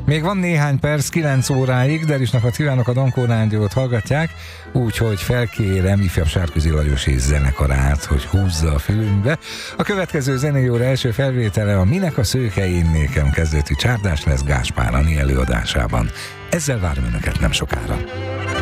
Még van néhány perc, 9 óráig, de is napot kívánok, a Donkó Rádiót hallgatják, úgyhogy felkérem ifjabb Sárközi Lajos és zenekarát, hogy húzza a fülünkbe. A következő zenei óra első felvétele a Minek a szőke én nékem kezdetű Csárdás lesz Gáspár Ani előadásában. Ezzel várom önöket nem sokára.